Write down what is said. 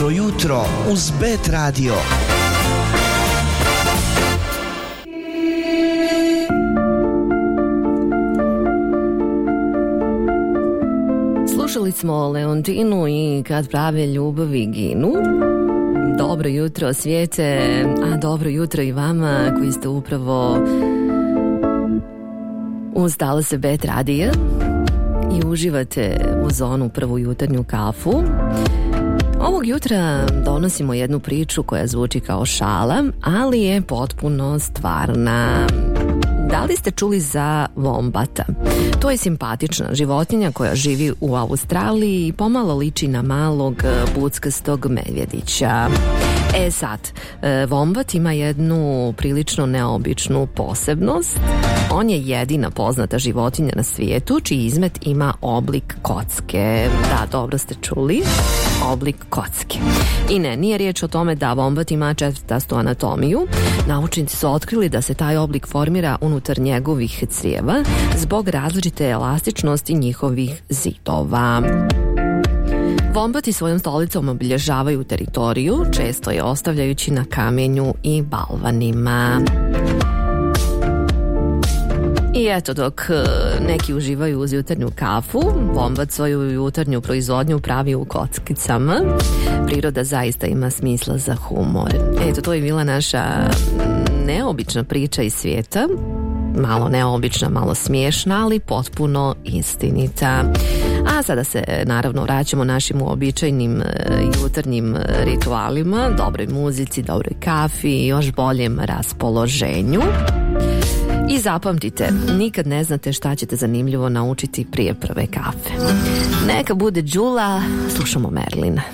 Dobro jutro uz Bet Radio. Slušali smo Leontinu i Kad prave ljubavi ginu. Dobro jutro svijete, a dobro jutro i vama koji ste upravo ustali se Bet radija i uživate uz onu prvu jutarnju kafu. Ovog jutra donosimo jednu priču koja zvuči kao šala, ali je potpuno stvarna. Da li ste čuli za vombata? To je simpatična životinja koja živi u Australiji i pomalo liči na malog buckastog medvjedića. Sad, vombat ima jednu prilično neobičnu posebnost. On je jedina poznata životinja na svijetu čiji izmet ima oblik kocke. Da, dobro ste čuli. Oblik kocke. I ne, nije riječ o tome da vombat ima četvrtastu anatomiju. Naučnici su otkrili da se taj oblik formira unutar njegovih crijeva zbog različite elastičnosti njihovih zidova. Vombati svojom stolicom obilježavaju teritoriju, često je ostavljajući na kamenju i balvanima. I eto, dok neki uživaju uz jutarnju kafu, vombat svoju jutarnju proizvodnju pravi u kockicama. Priroda zaista ima smisla za humor. Eto, to je bila naša neobična priča iz svijeta. Malo neobična, malo smiješna, ali potpuno istinita. A sada se naravno vraćamo našim uobičajenim jutarnjim ritualima, dobroj muzici, dobroj kafi i još boljem raspoloženju. I zapamtite, nikad ne znate šta ćete zanimljivo naučiti prije prve kafe. Neka bude Đula, slušamo Merlina.